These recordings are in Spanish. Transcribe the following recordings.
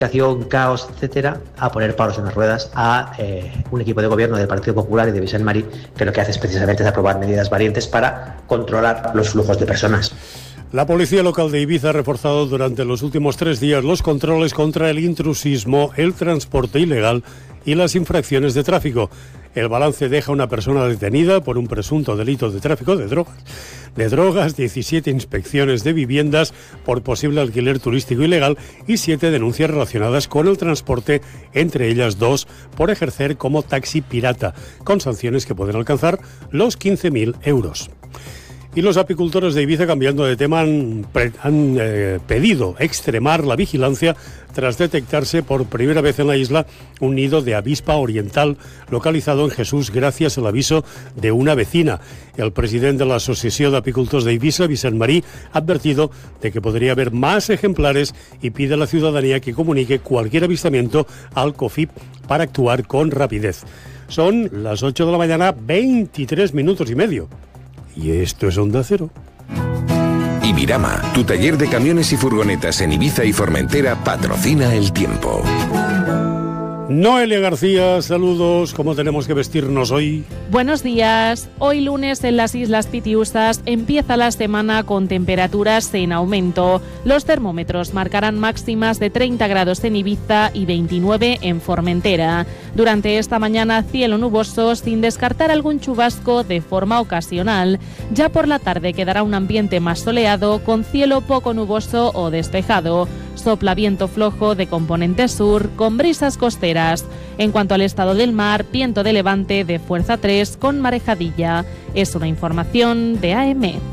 caos, etcétera, a poner palos en las ruedas a un equipo de gobierno del Partido Popular y de Vicent Marí, que lo que hace es precisamente aprobar medidas valientes para controlar los flujos de personas. La policía local de Ibiza ha reforzado durante los últimos 3 días los controles contra el intrusismo, el transporte ilegal y las infracciones de tráfico. El balance deja una persona detenida por un presunto delito de tráfico de drogas, 17 inspecciones de viviendas por posible alquiler turístico ilegal y 7 denuncias relacionadas con el transporte, entre ellas 2 por ejercer como taxi pirata, con sanciones que pueden alcanzar los 15.000 euros. Y los apicultores de Ibiza, cambiando de tema, han pedido extremar la vigilancia tras detectarse por primera vez en la isla un nido de avispa oriental localizado en Jesús gracias al aviso de una vecina. El presidente de la Asociación de Apicultors de Ibiza, Vicent Marí, ha advertido de que podría haber más ejemplares y pide a la ciudadanía que comunique cualquier avistamiento al COFIP para actuar con rapidez. Son las 8 de la mañana, 23 minutos y medio. Y esto es Onda Cero. Ibirama, tu taller de camiones y furgonetas en Ibiza y Formentera, patrocina el tiempo. Noelia García, saludos. ¿Cómo tenemos que vestirnos hoy? Buenos días. Hoy lunes en las Islas Pitiusas empieza la semana con temperaturas en aumento. Los termómetros marcarán máximas de 30 grados en Ibiza y 29 en Formentera. Durante esta mañana cielo nuboso sin descartar algún chubasco de forma ocasional. Ya por la tarde quedará un ambiente más soleado con cielo poco nuboso o despejado. Sopla viento flojo de componente sur con brisas costeras. En cuanto al estado del mar, viento de levante de fuerza 3 con marejadilla. Es una información de AEMET.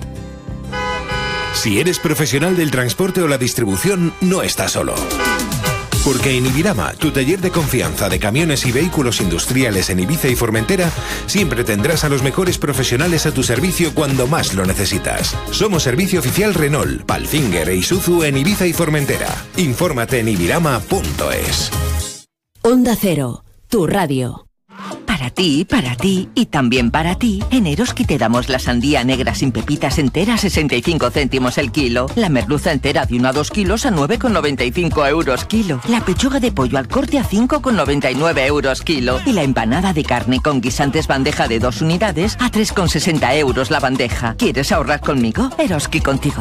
Si eres profesional del transporte o la distribución, no estás solo. Porque en Ibirama, tu taller de confianza de camiones y vehículos industriales en Ibiza y Formentera, siempre tendrás a los mejores profesionales a tu servicio cuando más lo necesitas. Somos servicio oficial Renault, Palfinger e Isuzu en Ibiza y Formentera. Infórmate en ibirama.es. Onda Cero, tu radio. Para ti y también para ti, en Eroski te damos la sandía negra sin pepitas entera a 65 céntimos el kilo, la merluza entera de 1 a 2 kilos a 9,95 euros kilo, la pechuga de pollo al corte a 5,99 euros kilo y la empanada de carne con guisantes bandeja de 2 unidades a 3,60 euros la bandeja. ¿Quieres ahorrar conmigo? Eroski contigo.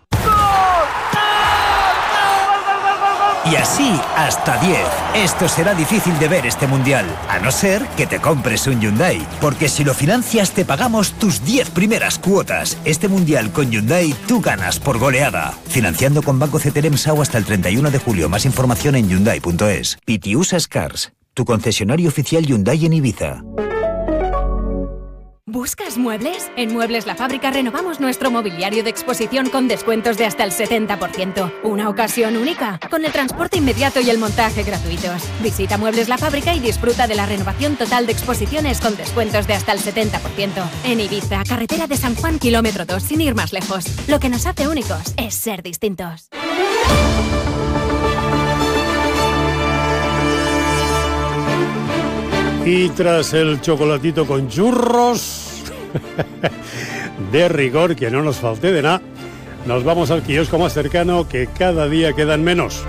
Y así hasta 10. Esto será difícil de ver este mundial, a no ser que te compres un Hyundai. Porque si lo financias te pagamos tus 10 primeras cuotas. Este mundial con Hyundai tú ganas por goleada. Financiando con Banco CTLM SAU hasta el 31 de julio. Más información en Hyundai.es. Pitiusas Cars, tu concesionario oficial Hyundai en Ibiza. ¿Buscas muebles? En Muebles La Fábrica renovamos nuestro mobiliario de exposición con descuentos de hasta el 70%. Una ocasión única, con el transporte inmediato y el montaje gratuitos. Visita Muebles La Fábrica y disfruta de la renovación total de exposiciones con descuentos de hasta el 70%. En Ibiza, carretera de San Juan, kilómetro 2, sin ir más lejos. Lo que nos hace únicos es ser distintos. Y tras el chocolatito con churros de rigor, que no nos falte de nada, nos vamos al kiosco más cercano, que cada día quedan menos.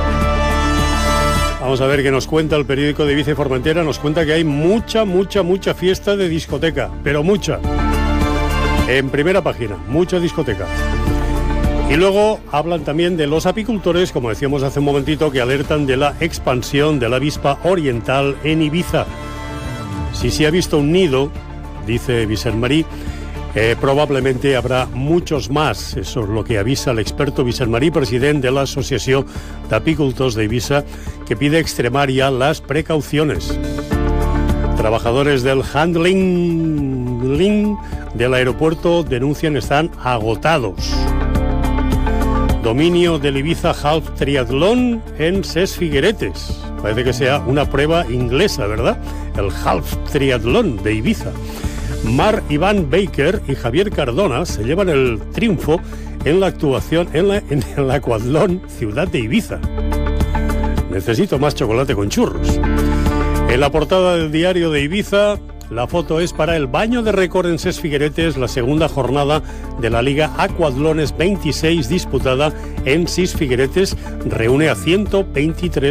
Vamos a ver qué nos cuenta el periódico de Ibiza y Formentera. Nos cuenta que hay mucha fiesta de discoteca, pero mucha. En primera página, mucha discoteca. Y luego hablan también de los apicultores, como decíamos hace un momentito, que alertan de la expansión de la avispa oriental en Ibiza. Si se ha visto un nido, dice Vicent Marí, probablemente habrá muchos más. Eso es lo que avisa el experto Vicent Marí, presidente de la Asociación de Apicultors de Ibiza, que pide extremar ya las precauciones. Trabajadores del handling del aeropuerto denuncian están agotados. Dominio del Ibiza Half Triathlon en Ses Figueretes. Parece que sea una prueba inglesa, ¿verdad? El Half Triathlon de Ibiza. Mar Iván Baker y Javier Cardona se llevan el triunfo en la actuación en el Aquatlón Ciudad de Ibiza. Necesito más chocolate con churros. En la portada del diario de Ibiza, La foto es para el baño de récord en Ses Figueretes, la segunda jornada de la Liga Aquatlones 26 disputada en Ses Figueretes. Reúne a 123